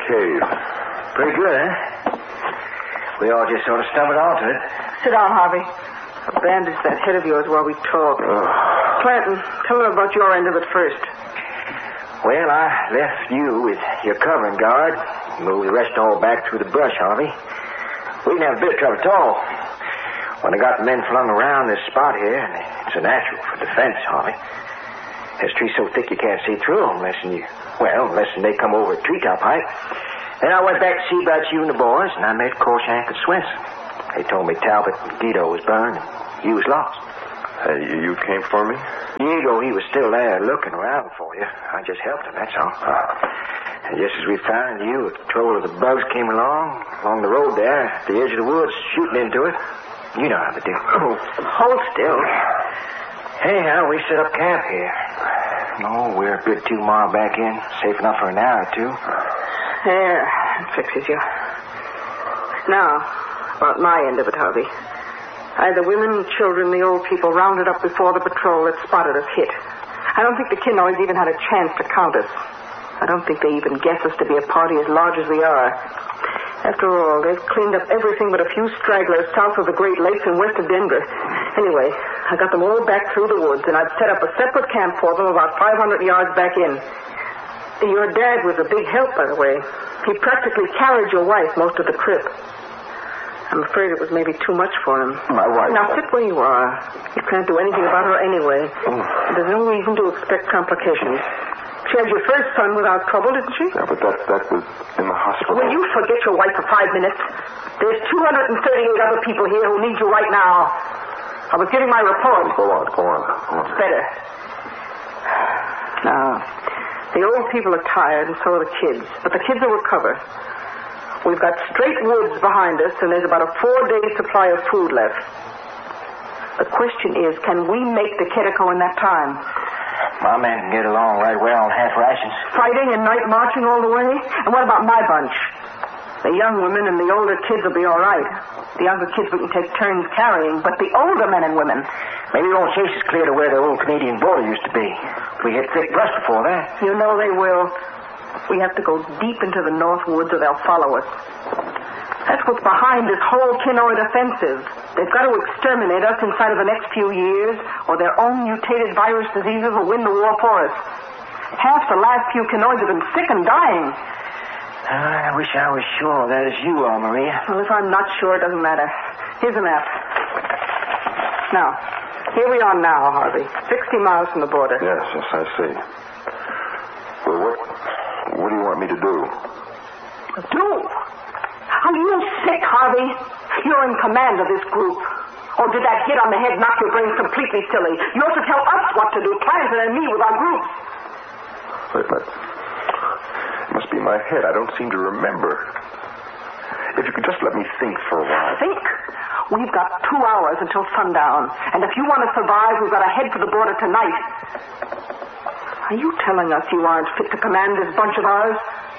cave. Pretty good, huh? We all just sort of stumbled onto it. Sit down, Harvey. I'll bandage that head of yours while we talk. Clanton, tell them about your end of it first. Well, I left you with your covering guard. Moved the rest all back through the brush, Harvey. We didn't have a bit of trouble at all. When I got the men flung around this spot here, and it's a natural for defense, Harvey. This tree's so thick you can't see through them unless they come over a treetop height. Then I went back to see about you and the boys, and I met Corshank and Swenson. They told me Talbot and Guido was burned, and you was lost. You came for me? Diego, he was still there looking around for you. I just helped him, that's all. And just as we found you, a patrol of the bugs came along the road there, at the edge of the woods, shooting into it. You know how to do. Hold still. Anyhow, we set up camp here. Oh, we're a good 2 miles back in. Safe enough for an hour or two. There, that fixes you. Now, about my end of it, Harvey. I had the women, children, the old people rounded up before the patrol that spotted us hit. I don't think the Kinoids even had a chance to count us. I don't think they even guess us to be a party as large as we are. After all, they've cleaned up everything but a few stragglers south of the Great Lakes and west of Denver. Anyway, I got them all back through the woods, and I'd set up a separate camp for them about 500 yards back in. Your dad was a big help, by the way. He practically carried your wife most of the trip. I'm afraid it was maybe too much for him. My wife? Now, sit where you are. You can't do anything about her anyway. There's no reason to expect complications. She had your first son without trouble, didn't she? Yeah, but that was in the hospital. Will you forget your wife for 5 minutes? There's 238 other people here who need you right now. I was giving my report. Go on. It's better. Now, the old people are tired, and so are the kids. But the kids will recover. We've got straight woods behind us, and there's about a 4-day supply of food left. The question is, can we make the Quetico in that time? My men can get along right well on half rations. Fighting and night marching all the way? And what about my bunch? The young women and the older kids will be all right. The younger kids we can take turns carrying, but the older men and women... Maybe they won't chase us clear to where the old Canadian border used to be. We hit thick brush before that. You know they will. We have to go deep into the north woods or they'll follow us. That's what's behind this whole Kinoid offensive. They've got to exterminate us inside of the next few years, or their own mutated virus diseases will win the war for us. Half the last few Kinoids have been sick and dying. I wish I was sure that is you, Maria. Well, if I'm not sure, it doesn't matter. Here's a map. Now, here we are now, Harvey. 60 miles from the border. Yes, I see. Well, what do you want me to do? Do? Are you sick, Harvey? You're in command of this group. Or did that hit on the head knock your brains completely silly? You're to tell us what to do, Clanton and me with our groups. Wait a minute. It must be my head. I don't seem to remember. If you could just let me think for a while. Think? We've got 2 hours until sundown. And if you want to survive, we've got to head for the border tonight. Are you telling us you aren't fit to command this bunch of ours?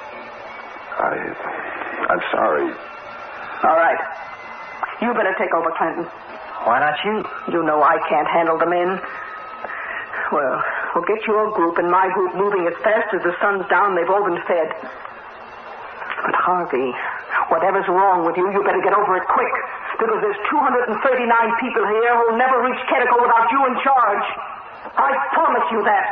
I'm sorry. All right. You better take over, Clanton. Why not you? You know I can't handle the men. Well, we'll get your group and my group moving as fast as the sun's down. They've all been fed. But Harvey, whatever's wrong with you, you better get over it quick. Because there's 239 people here who'll never reach Quetico without you in charge. I promise you that.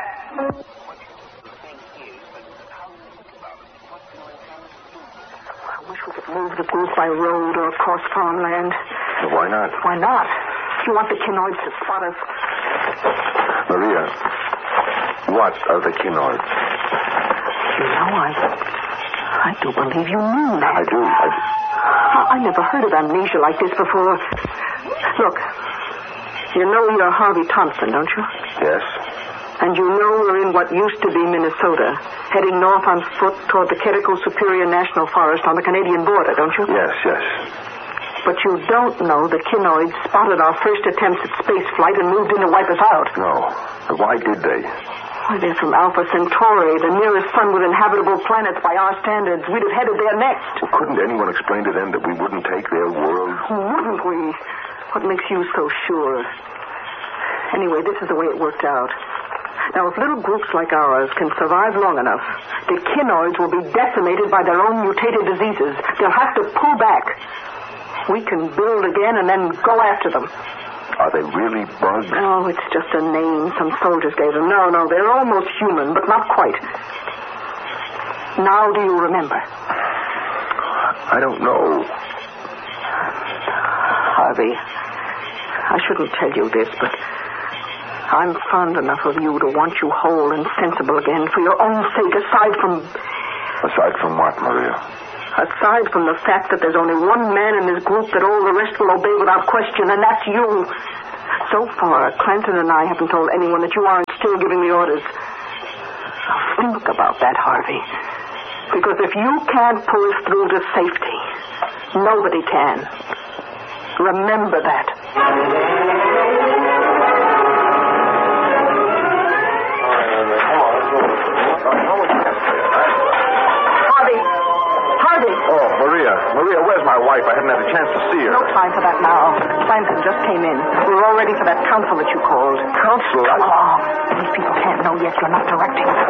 I wish we could move the group by road or across farmland. Well, why not? Why not? You want the Kinoids to spot us. Maria, what are the Kinoids? You know, I do believe you mean that. I do. I never heard of amnesia like this before. Look, you know you're Harvey Thompson, don't you? Yes. And you know we're in what used to be Minnesota, heading north on foot toward the Quetico Superior National Forest on the Canadian border, don't you? Yes. But you don't know the Kinoids spotted our first attempts at space flight and moved in to wipe us out. No. But why did they? Why, they're from Alpha Centauri, the nearest sun with inhabitable planets by our standards. We'd have headed there next. Well, couldn't anyone explain to them that we wouldn't take their world? Wouldn't we? What makes you so sure? Anyway, this is the way it worked out. Now, if little groups like ours can survive long enough, the Kinoids will be decimated by their own mutated diseases. They'll have to pull back. We can build again and then go after them. Are they really bugs? Oh, it's just a name some soldiers gave them. No, they're almost human, but not quite. Now do you remember? I don't know. Harvey, I shouldn't tell you this, but I'm fond enough of you to want you whole and sensible again for your own sake, aside from... Aside from what, Maria? Aside from the fact that there's only one man in this group that all the rest will obey without question, and that's you. So far, Clanton and I haven't told anyone that you aren't still giving the orders. Think about that, Harvey. Because if you can't pull us through to safety, nobody can. Remember that. Oh, Maria, where's my wife? I haven't had a chance to see her. No time for that now. Clanton just came in. We're all ready for that council that you called. Council? Come along. These people can't know yet you're not directing them.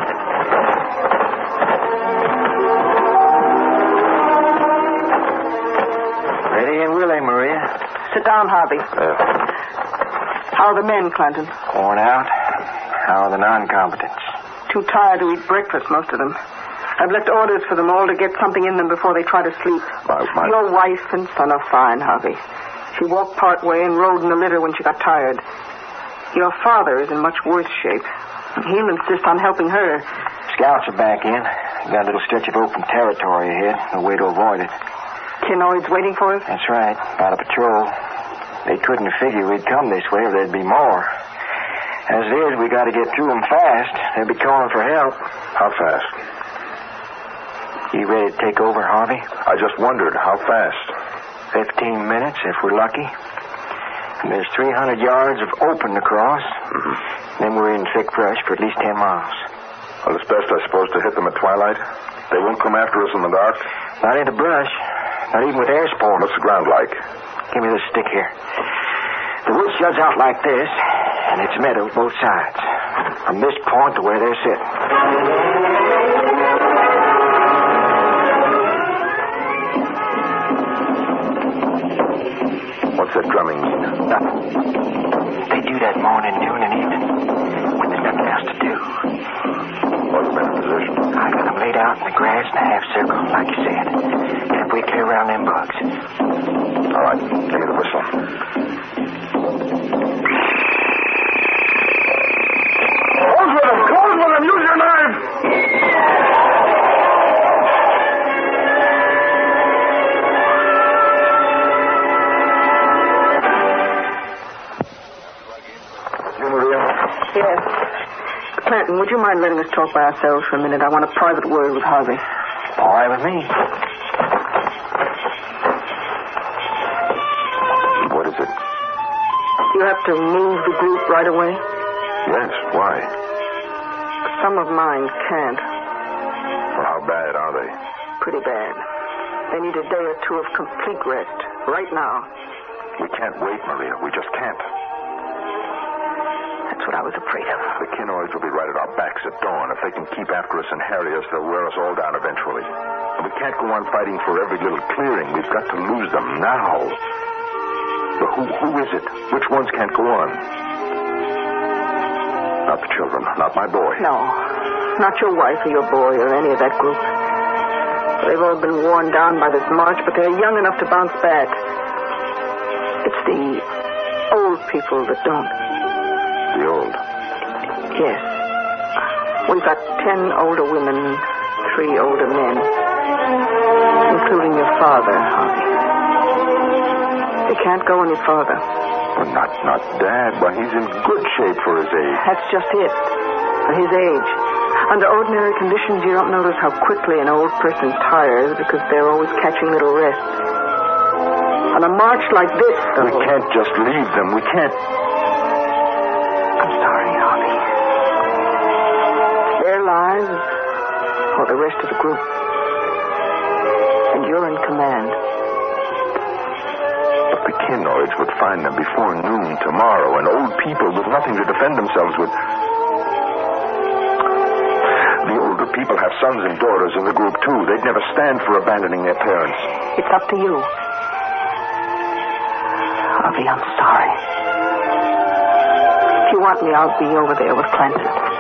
Ready and willing, Maria. Sit down, Harvey. How are the men, Clanton? Worn out. How are the non-combatants? Too tired to eat breakfast, most of them. I've left orders for them all to get something in them before they try to sleep. Your wife and son are fine, Harvey. She walked part way and rode in the litter when she got tired. Your father is in much worse shape. He'll insist on helping her. Scouts are back in. Got a little stretch of open territory ahead. No way to avoid it. Kinoids waiting for us? That's right. About a patrol. They couldn't figure we'd come this way or there'd be more. As it is, we got to get through them fast. They'll be calling for help. How fast? You ready to take over, Harvey? I just wondered, how fast? 15 minutes, if we're lucky. And there's 300 yards of open to cross. Mm-hmm. Then we're in thick brush for at least 10 miles. Well, it's best, I suppose, to hit them at twilight. They won't come after us in the dark? Not in the brush. Not even with air spores. What's the ground like? Give me this stick here. The woods juts out like this, and it's meadows both sides. From this point to where they're sitting. What's that drumming mean? Nothing. They do that morning, noon, and evening when there's nothing else to do. What's been in position? I got them laid out in the grass in a half circle, like you said. Halfway clear around them bugs. All right, give me the whistle. Close with them! Close with them! Use your knife! Yes. Clanton, would you mind letting us talk by ourselves for a minute? I want a private word with Harvey. All right with me. What is it? You have to move the group right away? Yes, why? Some of mine can't. Well, how bad are they? Pretty bad. They need a day or two of complete rest. Right now. We can't wait, Maria. We just can't. That's what I was afraid of. The Kinoids will be right at our backs at dawn. If they can keep after us and harry us, they'll wear us all down eventually. And we can't go on fighting for every little clearing. We've got to lose them now. But who is it? Which ones can't go on? Not the children. Not my boy. No. Not your wife or your boy or any of that group. They've all been worn down by this march, but they're young enough to bounce back. It's the old people that don't. The old? Yes. We've got 10 older women, 3 older men, including your father, Harvey. They can't go any farther. Well, not Dad. Why, he's in good shape for his age. That's just it. For his age. Under ordinary conditions, you don't notice how quickly an old person tires because they're always catching little rests. On a march like this, though... We can't just leave them. We can't... I'm sorry, Harvey. Their lives or the rest of the group. And you're in command. But the Kinoids would find them before noon tomorrow, and old people with nothing to defend themselves with... people have sons and daughters in the group, too. They'd never stand for abandoning their parents. It's up to you. Harvey, I'm sorry. If you want me, I'll be over there with Clinton.